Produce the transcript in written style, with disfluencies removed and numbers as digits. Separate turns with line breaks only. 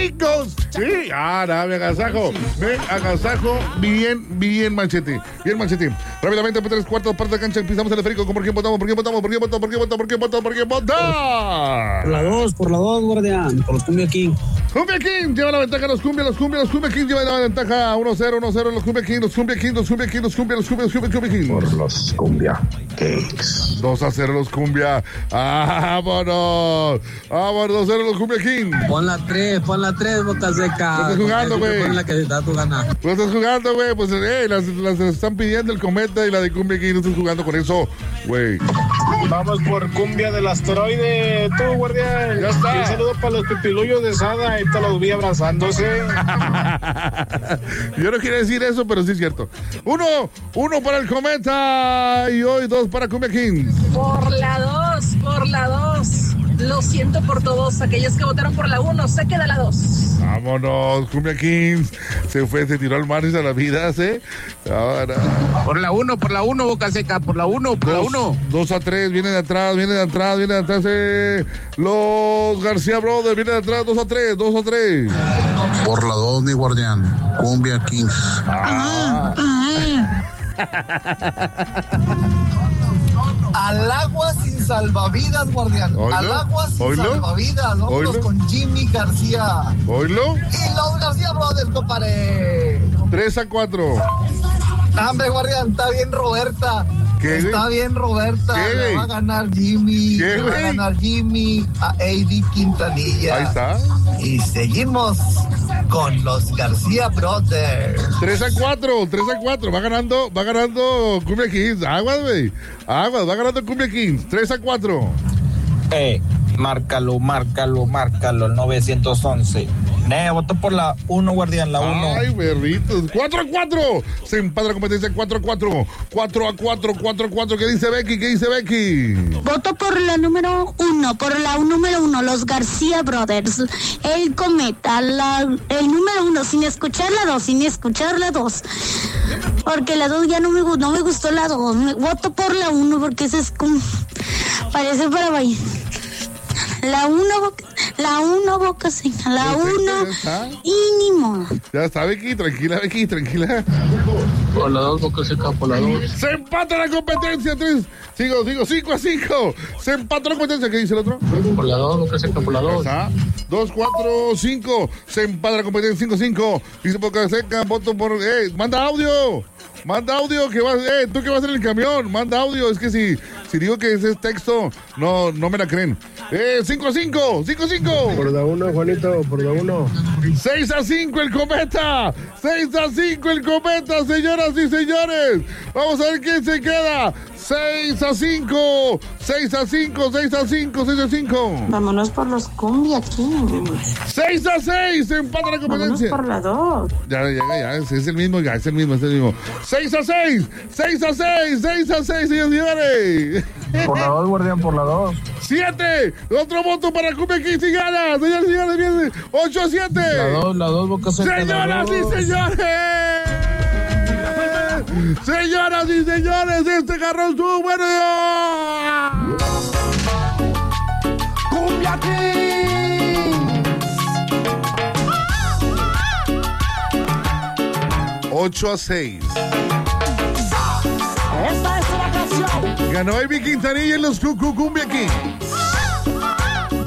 chicos. Sí, me agasajo bien Machete. Rápidamente, por 3/4 parte de cancha, pisamos el esférico. ¿Por quién votamos? ¿Por quién votamos?
Por la 2, guardián. Por los Cumbia King.
Cumbia King lleva la ventaja, los Cumbia King lleva la ventaja, 1-0, los Cumbia King.
Por los Cumbia Kings.
2-0 los Cumbia. Vámonos, 2-0 los Cumbia King.
Pon la 3, Boca Seca.
No estás jugando, güey.
Pon la que da tu gana.
No estás jugando, güey. Pues las están pidiendo el Cometa y la de Cumbia King. No estás jugando con eso, güey.
Vamos por Cumbia del Asteroide, tú, guardián.
Ya está.
Un saludo para los pipiluyos de Sada. Ahí te los vi abrazándose.
Yo no quiero decir eso, pero sí es cierto. Uno para el Cometa y hoy 2 para Cumbia King.
Por la 2. Lo siento por todos aquellos que votaron por la 1. Se queda la 2.
Vámonos, Cumbia Kings. Se tiró al mar y a la vida, ¿sí? Ahora.
Por la 1, Boca Seca. Por la 1.
2-3, viene de atrás. Los García Brothers, viene de atrás, 2-3.
Por la 2, mi guardián. Cumbia Kings.
Al agua sin salvavidas, guardián.
¿Oílo?
Al agua sin salvavidas. Vámonos
¿Oílo?
con Jimmy García.
¿Oílo?
Y los García Brothers, compadre.
3-4.
Hombre, guardián, está bien Roberta.
¿Qué,
Está
güey?
bien Roberta.
¿Qué, güey?
Le va a ganar Jimmy.
¿Qué,
Le va a
güey?
ganar Jimmy a Eddie Quintanilla.
Ahí está.
Y seguimos con los García Brothers.
3-4. Va ganando Cumbia Kings. Aguas, güey. Va ganando Cumbia Kings. 3-4.
Márcalo, el 911. Voto por la 1, guardián, la 1.
Ay, berritos. 4-4. Se empata la competencia 4-4. 4-4. ¿Qué dice Becky?
Voto por la número 1, los García Brothers. El Cometa, el número 1, sin escuchar la 2. Porque la 2 ya no me gustó la 2. Voto por la 1 porque esa es como... Parece para bailar. La 1, Boca Seca, la 1 y ni modo.
Ya está, Becky, tranquila.
Por la 2, Boca Seca, por la 2.
Se empata la competencia, 5-5. Se empata la competencia, ¿qué dice el otro?
Por la 2, Boca Seca, por la 2.
2-4-5. Se empata la competencia, 5-5. Dice Boca Seca, voto por... manda audio, que vas... tú que vas en el camión, manda audio. Es que si digo que ese es texto, no me la creen. 5-5.
Por la 1, Juanito, por la 1.
6-5 el Cometa, señoras y señores. Vamos a ver quién se queda. 6-5.
Vámonos por los Cumbia King.
6-6, se empata la competencia.
Vámonos por la 2.
Ya, es el mismo. 6-6, señores y señores.
Por la 2, guardián, por la 2.
7, otro voto para Cumbia King si gana. Señores y señores, viene 8-7.
La 2, Boca Seca.
Señoras y señores, este carro estuvo bueno.
Cumbia King.
8-6.
Esta es la canción.
Ganó Ivy Quintanilla en los Cumbia King.